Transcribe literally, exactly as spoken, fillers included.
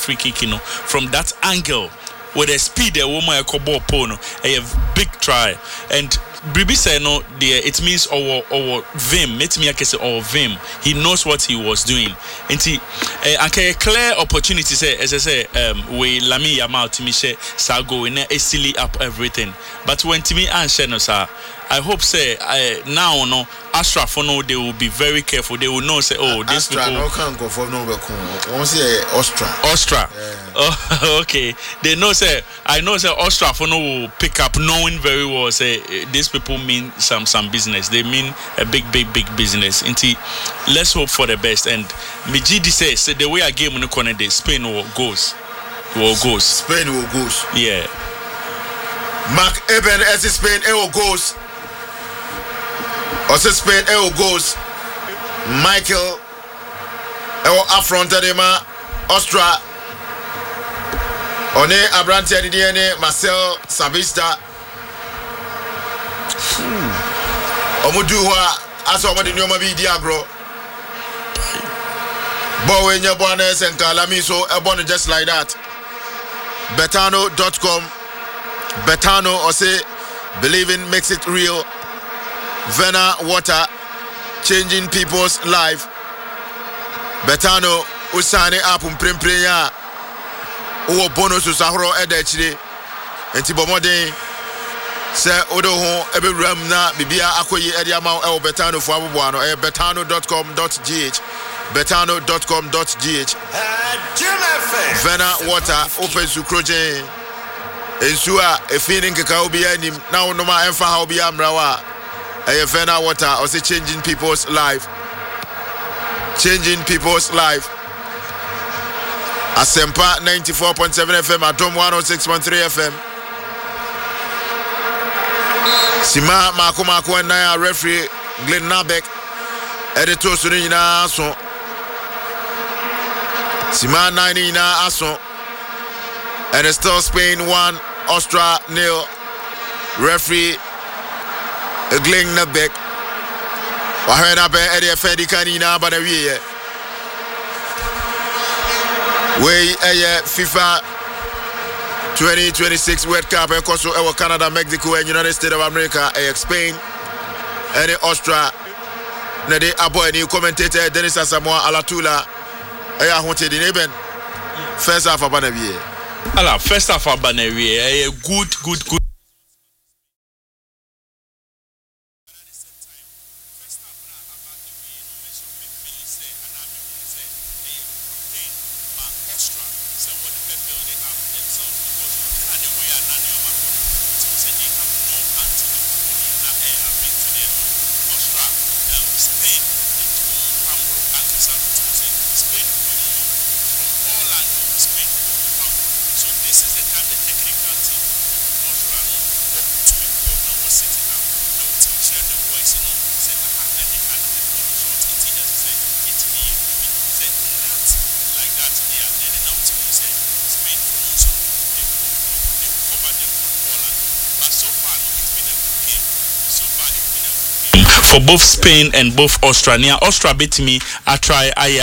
free kick, you know, from that angle with the speed the woman a ball pono, a big try. And Bribi said no, there it means our our vim, let me say our vim. He knows what he was doing. And he uh, a clear opportunity say as I say um we Lami Yamal to me say Sago in a silly up everything. But when to me and Sheno sir, I hope say uh, now no Astra for no they will be very careful. They will know say oh this Astra people no can go for no one say Astra. Astra. Yeah. Oh, okay. They know say I know say Astra for no will pick up knowing very well say uh, these people mean some some business. They mean a big big big business. Inti let's hope for the best. And Mijidi says say the way a game no corner day Spain will goes. Will goes. Spain will goes. Yeah. Mark Eben as Spain will goes. Also Spain will goes. Michael will affronted him Austria. One Abrante Didiane Marcel Savista. Omuduwa as omadi nyoma bi diagro. Bowe nyabones and Kalamiso ebon just like that. Betano dot com. Betano or say believing makes it real. Vena water changing people's life. Betano usane apum prempreya. Uwo bonus usahro edechire. Enti bomode se odo ho ebewram na bibia akoyi ede ama e Betano fo aboboano e betano dot com dot g h betano dot com dot g h Vena water open su kroje ensua e feeling kaka obi anim na wonoma emfa ha obi amrawa e Vena water or say changing people's life changing people's life. Asempa ninety-four point seven F M, Atom one oh six point three F M. Sima Mako Mako and Naya referee Glenn Nabek editor Sunina Ason. Sima nine na Ason. And it's still Spain one, Austria nil. Referee Glenn Nabek. Wahena be Eddie Fendi Kanina Badawi. We a FIFA twenty twenty-six World Cup and also our Canada, Mexico and United States of America and Spain and Austria. Nede abo any commentator Dennis Asamoah Alatula aya honte di neben first half abanawie. Ala first half abanawie a good good good for both Spain and both Austria. Austria beat me. I try. I